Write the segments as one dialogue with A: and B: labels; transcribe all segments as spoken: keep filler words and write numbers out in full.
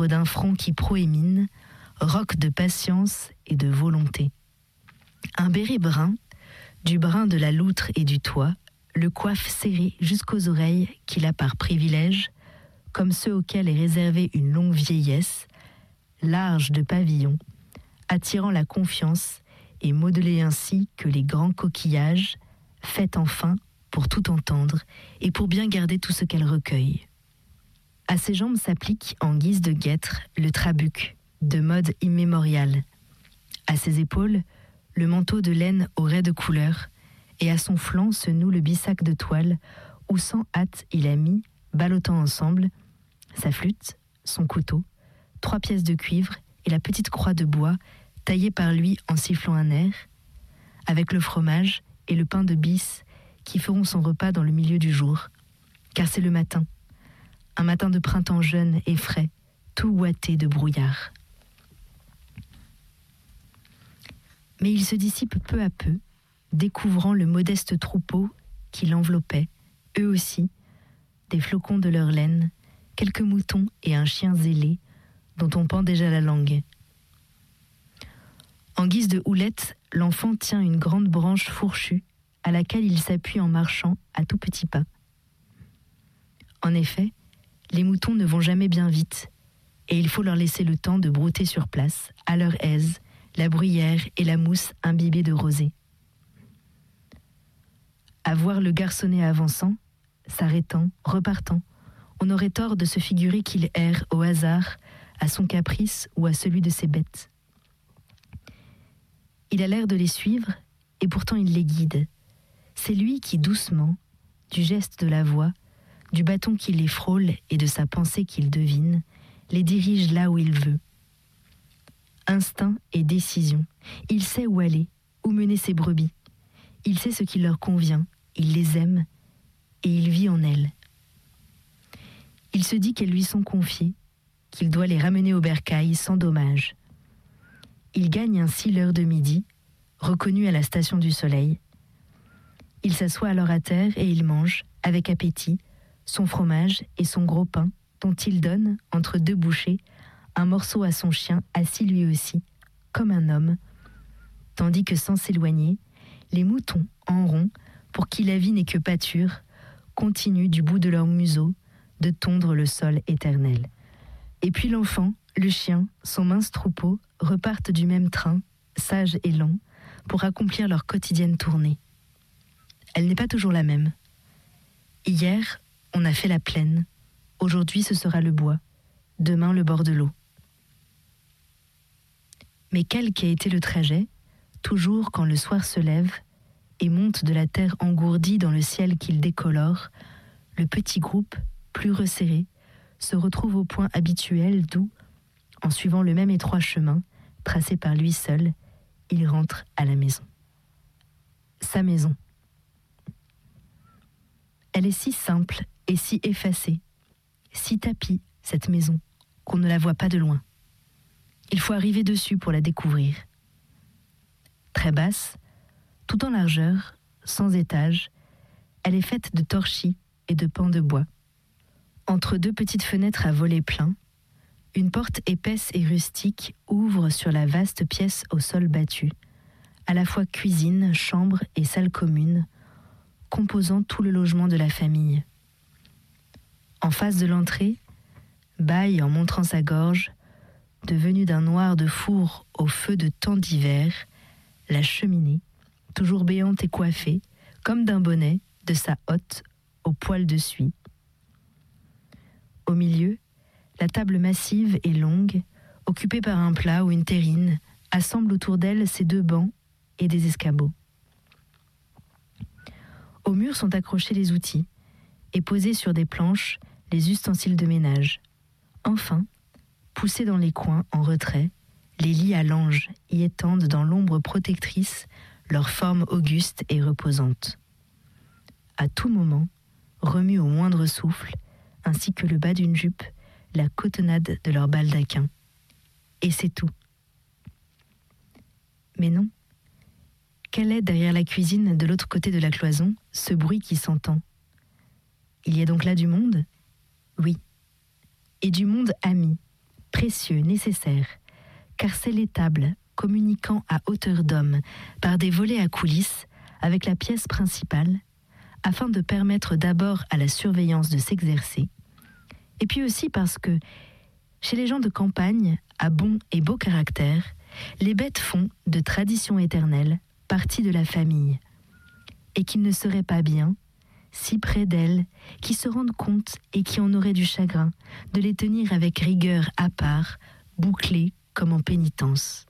A: l'ombre d'un front qui proémine, roc de patience et de volonté. Un béret brun, du brun de la loutre et du toit, le coiffe serré jusqu'aux oreilles qu'il a par privilège, comme ceux auxquels est réservée une longue vieillesse, large de pavillon, attirant la confiance et modelé ainsi que les grands coquillages, faits enfin pour tout entendre et pour bien garder tout ce qu'elle recueille. À ses jambes s'applique, en guise de guêtre, le trabuc, de mode immémoriale. À ses épaules, le manteau de laine aux raies de couleur, et à son flanc se noue le bissac de toile, où sans hâte il a mis, ballottant ensemble, sa flûte, son couteau, trois pièces de cuivre et la petite croix de bois taillée par lui en sifflant un air, avec le fromage et le pain de bis qui feront son repas dans le milieu du jour, car c'est le matin, un matin de printemps jeune et frais, tout ouaté de brouillard. Mais il se dissipe peu à peu, découvrant le modeste troupeau qui l'enveloppait, eux aussi, des flocons de leur laine, quelques moutons et un chien zélé dont on pend déjà la langue. En guise de houlette, l'enfant tient une grande branche fourchue à laquelle il s'appuie en marchant à tout petits pas. En effet, les moutons ne vont jamais bien vite et il faut leur laisser le temps de brouter sur place, à leur aise, la bruyère et la mousse imbibées de rosée. À voir le garçonnet avançant, s'arrêtant, repartant, on aurait tort de se figurer qu'il erre au hasard, à son caprice ou à celui de ses bêtes. Il a l'air de les suivre, et pourtant il les guide. C'est lui qui, doucement, du geste de la voix, du bâton qui les frôle et de sa pensée qu'il devine, les dirige là où il veut. Instinct et décision. Il sait où aller, où mener ses brebis. Il sait ce qui leur convient, il les aime, et il vit en elles. Il se dit qu'elles lui sont confiées, qu'il doit les ramener au bercail sans dommage. Il gagne ainsi l'heure de midi, reconnue à la station du soleil. Il s'assoit alors à terre et il mange, avec appétit, son fromage et son gros pain, dont il donne, entre deux bouchées, un morceau à son chien, assis lui aussi, comme un homme, tandis que sans s'éloigner, les moutons, en rond, pour qui la vie n'est que pâture, continuent du bout de leur museau de tondre le sol éternel. Et puis l'enfant, le chien, son mince troupeau, repartent du même train, sages et lents, pour accomplir leur quotidienne tournée. Elle n'est pas toujours la même. Hier, on a fait la plaine. Aujourd'hui, ce sera le bois. Demain, le bord de l'eau. Mais quel qu'ait été le trajet, toujours quand le soir se lève et monte de la terre engourdie dans le ciel qu'il décolore, le petit groupe, plus resserré, se retrouve au point habituel d'où, en suivant le même étroit chemin, tracé par lui seul, il rentre à la maison. Sa maison. Elle est si simple et si effacée, si tapie, cette maison, qu'on ne la voit pas de loin. Il faut arriver dessus pour la découvrir. Très basse, tout en largeur, sans étage, elle est faite de torchis et de pans de bois. Entre deux petites fenêtres à volets pleins, une porte épaisse et rustique ouvre sur la vaste pièce au sol battu, à la fois cuisine, chambre et salle commune, composant tout le logement de la famille. En face de l'entrée, bâille en montrant sa gorge, devenue d'un noir de four au feu de tant d'hiver, la cheminée, toujours béante et coiffée, comme d'un bonnet, de sa hotte au poil de suie. Au milieu, la table massive et longue, occupée par un plat ou une terrine, assemble autour d'elle ses deux bancs et des escabeaux. Au mur sont accrochés les outils et posés sur des planches les ustensiles de ménage. Enfin, poussés dans les coins en retrait, les lits à langes y étendent dans l'ombre protectrice leur forme auguste et reposante. À tout moment, remue au moindre souffle, ainsi que le bas d'une jupe, la cotonnade de leur baldaquin. Et c'est tout. Mais non. Quel est derrière la cuisine, de l'autre côté de la cloison, ce bruit qui s'entend? Il y a donc là du monde? Oui. Et du monde ami, précieux, nécessaire, car c'est l'étable communiquant à hauteur d'homme par des volets à coulisses avec la pièce principale, afin de permettre d'abord à la surveillance de s'exercer, et puis aussi parce que, chez les gens de campagne, à bon et beau caractère, les bêtes font, de tradition éternelle, partie de la famille, et qu'il ne serait pas bien, si près d'elles, qui se rendent compte et qui en auraient du chagrin, de les tenir avec rigueur à part, bouclées comme en pénitence.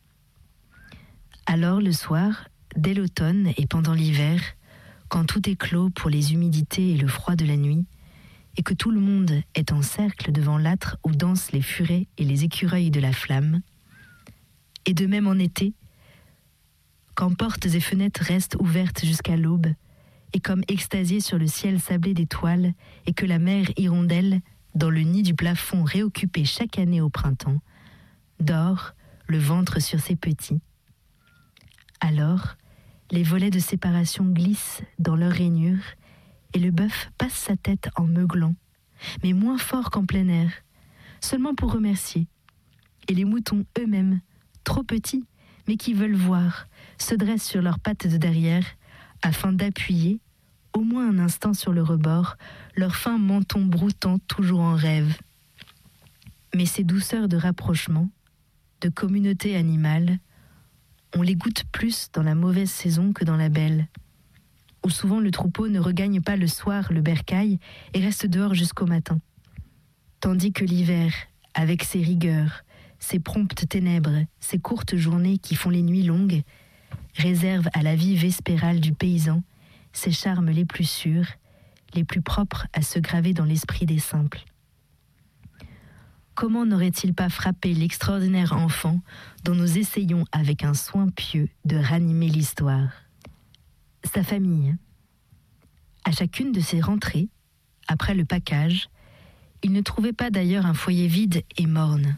A: Alors le soir, dès l'automne et pendant l'hiver, quand tout est clos pour les humidités et le froid de la nuit, et que tout le monde est en cercle devant l'âtre où dansent les furets et les écureuils de la flamme, et de même en été, quand portes et fenêtres restent ouvertes jusqu'à l'aube, et comme extasiées sur le ciel sablé d'étoiles, et que la mer hirondelle, dans le nid du plafond réoccupé chaque année au printemps, dort, le ventre sur ses petits. Alors, les volets de séparation glissent dans leur rainure, et le bœuf passe sa tête en meuglant, mais moins fort qu'en plein air, seulement pour remercier. Et les moutons eux-mêmes, trop petits, mais qui veulent voir, se dressent sur leurs pattes de derrière, afin d'appuyer, au moins un instant sur le rebord, leur fin menton broutant toujours en rêve. Mais ces douceurs de rapprochement, de communauté animale, on les goûte plus dans la mauvaise saison que dans la belle, où souvent le troupeau ne regagne pas le soir le bercail et reste dehors jusqu'au matin. Tandis que l'hiver, avec ses rigueurs, ses promptes ténèbres, ses courtes journées qui font les nuits longues, réserve à la vie vespérale du paysan ses charmes les plus sûrs, les plus propres à se graver dans l'esprit des simples. Comment n'aurait-il pas frappé l'extraordinaire enfant dont nous essayons avec un soin pieux de ranimer l'histoire ? Sa famille. À chacune de ses rentrées, après le package, il ne trouvait pas d'ailleurs un foyer vide et morne.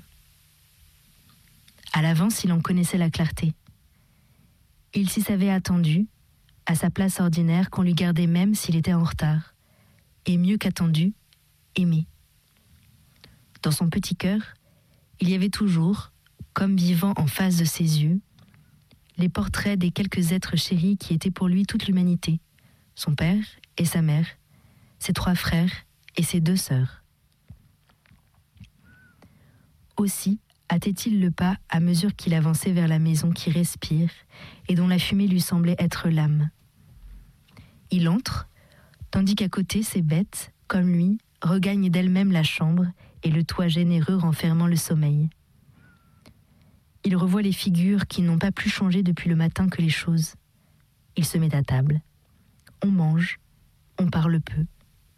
A: À l'avance, il en connaissait la clarté. Il s'y savait attendu, à sa place ordinaire qu'on lui gardait même s'il était en retard, et mieux qu'attendu, aimé. Dans son petit cœur, il y avait toujours, comme vivant en face de ses yeux, les portraits des quelques êtres chéris qui étaient pour lui toute l'humanité, son père et sa mère, ses trois frères et ses deux sœurs. Aussi hâtait-il le pas à mesure qu'il avançait vers la maison qui respire et dont la fumée lui semblait être l'âme. Il entre, tandis qu'à côté, ses bêtes, comme lui, regagnent d'elles-mêmes la chambre et le toit généreux renfermant le sommeil. Il revoit les figures qui n'ont pas plus changé depuis le matin que les choses. Il se met à table. On mange, on parle peu.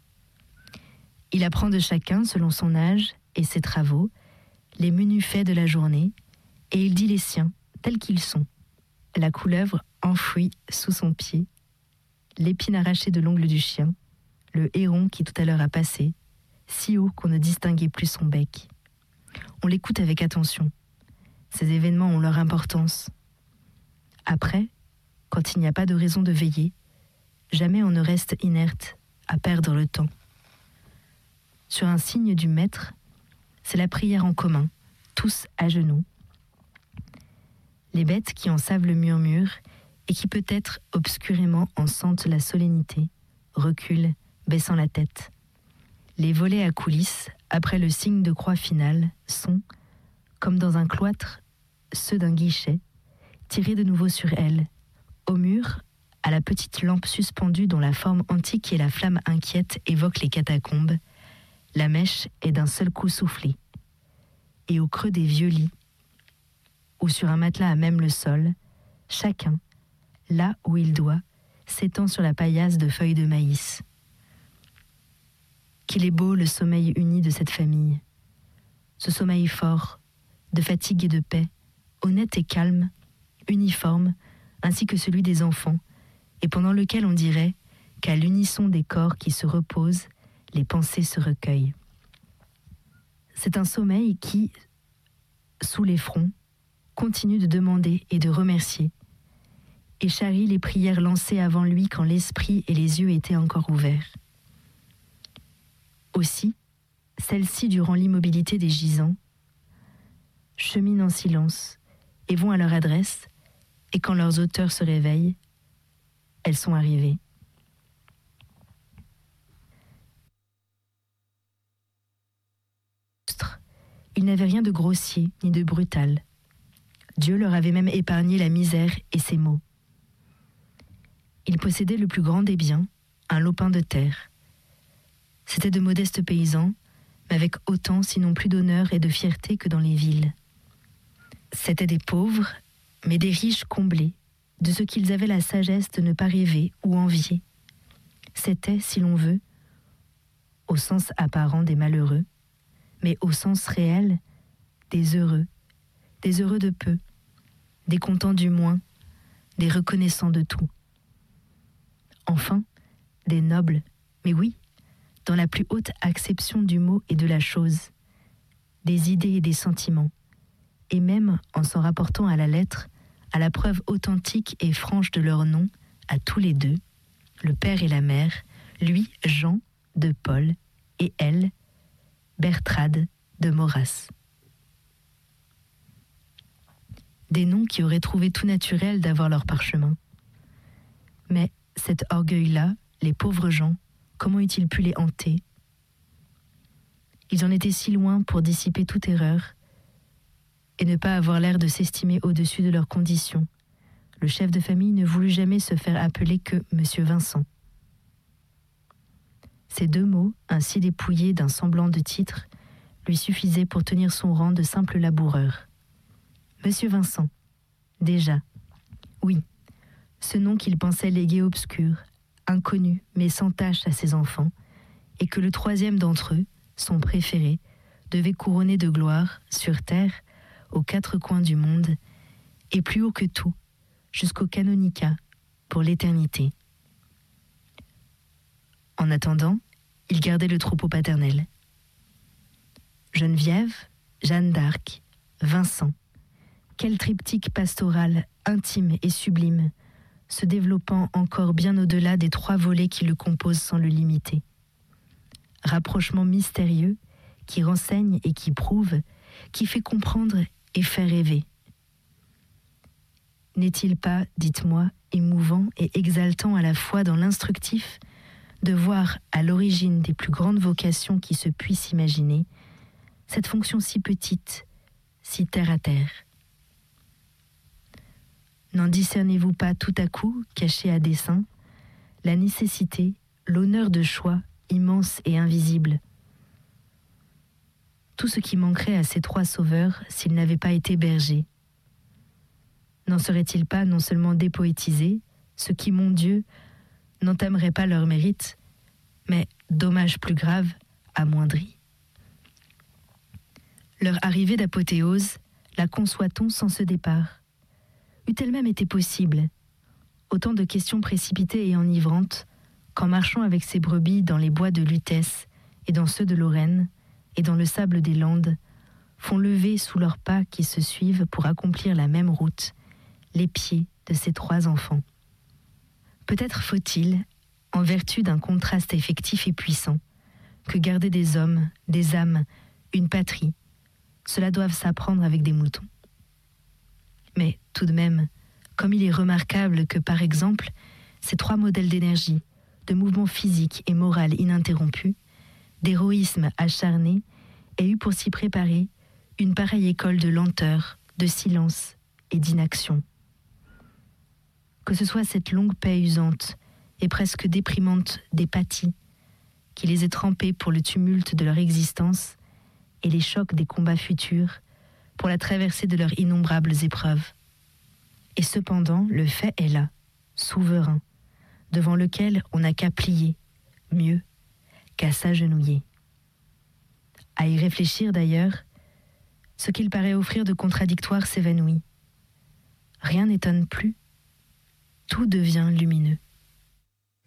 A: Il apprend de chacun, selon son âge et ses travaux, les menus faits de la journée, et il dit les siens, tels qu'ils sont. La couleuvre enfouie sous son pied, l'épine arrachée de l'ongle du chien, le héron qui tout à l'heure a passé, si haut qu'on ne distinguait plus son bec. On l'écoute avec attention. Ces événements ont leur importance. Après, quand il n'y a pas de raison de veiller, jamais on ne reste inerte, à perdre le temps. Sur un signe du maître, c'est la prière en commun, tous à genoux. Les bêtes qui en savent le murmure et qui peut-être obscurément en sentent la solennité, reculent, baissant la tête. Les volets à coulisses, après le signe de croix final, sont, comme dans un cloître, ceux d'un guichet, tirés de nouveau sur elles. Au mur, à la petite lampe suspendue dont la forme antique et la flamme inquiète évoquent les catacombes, la mèche est d'un seul coup soufflée. Et au creux des vieux lits, ou sur un matelas à même le sol, chacun, là où il doit, s'étend sur la paillasse de feuilles de maïs. Qu'il est beau le sommeil uni de cette famille. Ce sommeil fort, de fatigue et de paix, honnête et calme, uniforme, ainsi que celui des enfants, et pendant lequel on dirait qu'à l'unisson des corps qui se reposent, les pensées se recueillent. C'est un sommeil qui, sous les fronts, continue de demander et de remercier, et charrie les prières lancées avant lui quand l'esprit et les yeux étaient encore ouverts. Aussi, celle-ci durant l'immobilité des gisants, cheminent en silence et vont à leur adresse, et quand leurs auteurs se réveillent, elles sont arrivées. Ils n'avaient rien de grossier ni de brutal. Dieu leur avait même épargné la misère et ses maux. Ils possédaient le plus grand des biens, un lopin de terre. C'étaient de modestes paysans, mais avec autant, sinon plus d'honneur et de fierté que dans les villes. C'étaient des pauvres, mais des riches comblés, de ce qu'ils avaient la sagesse de ne pas rêver ou envier. C'étaient, si l'on veut, au sens apparent des malheureux, mais au sens réel des heureux, des heureux de peu, des contents du moins, des reconnaissants de tout. Enfin, des nobles, mais oui, dans la plus haute acception du mot et de la chose, des idées et des sentiments, et même en s'en rapportant à la lettre, à la preuve authentique et franche de leur nom, à tous les deux, le père et la mère, lui, Jean, de Paul, et elle, Bertrade, de Maurras. Des noms qui auraient trouvé tout naturel d'avoir leur parchemin. Mais cet orgueil-là, les pauvres gens, comment eût-il pu les hanter? Ils en étaient si loin pour dissiper toute erreur et ne pas avoir l'air de s'estimer au-dessus de leurs conditions. Le chef de famille ne voulut jamais se faire appeler que Monsieur Vincent. Ces deux mots, ainsi dépouillés d'un semblant de titre, lui suffisaient pour tenir son rang de simple laboureur. Monsieur Vincent, déjà, oui, ce nom qu'il pensait légué obscur, inconnu mais sans tache à ses enfants, et que le troisième d'entre eux, son préféré, devait couronner de gloire, sur terre, aux quatre coins du monde, et plus haut que tout, jusqu'au canonicat, pour l'éternité. En attendant, il gardait le troupeau paternel. Geneviève, Jeanne d'Arc, Vincent, quel triptyque pastoral intime et sublime, se développant encore bien au-delà des trois volets qui le composent sans le limiter. Rapprochement mystérieux qui renseigne et qui prouve, qui fait comprendre et fait rêver. N'est-il pas, dites-moi, émouvant et exaltant à la fois dans l'instructif de voir à l'origine des plus grandes vocations qui se puissent imaginer cette fonction si petite, si terre à terre? N'en discernez-vous pas tout à coup, caché à dessein, la nécessité, l'honneur de choix immense et invisible? Tout ce qui manquerait à ces trois sauveurs s'ils n'avaient pas été bergers. N'en seraient-ils pas non seulement dépoétisés, ceux qui, mon Dieu, n'entameraient pas leur mérite, mais, dommage plus grave, amoindris? Leur arrivée d'apothéose, la conçoit-on sans ce départ? Eût-elle même été possible? Autant de questions précipitées et enivrantes, qu'en marchant avec ses brebis dans les bois de Lutèce et dans ceux de Lorraine et dans le sable des Landes, font lever sous leurs pas qui se suivent pour accomplir la même route les pieds de ces trois enfants. Peut-être faut-il, en vertu d'un contraste effectif et puissant, que garder des hommes, des âmes, une patrie, cela doive s'apprendre avec des moutons. Mais tout de même, comme il est remarquable que, par exemple, ces trois modèles d'énergie, de mouvement physique et moral ininterrompu, d'héroïsme acharné, aient eu pour s'y préparer une pareille école de lenteur, de silence et d'inaction. Que ce soit cette longue paix usante et presque déprimante d'apathie qui les ait trempés pour le tumulte de leur existence et les chocs des combats futurs pour la traversée de leurs innombrables épreuves. Et cependant, le fait est là, souverain, devant lequel on n'a qu'à plier, mieux qu'à s'agenouiller. À y réfléchir d'ailleurs, ce qu'il paraît offrir de contradictoire s'évanouit. Rien n'étonne plus, tout devient lumineux.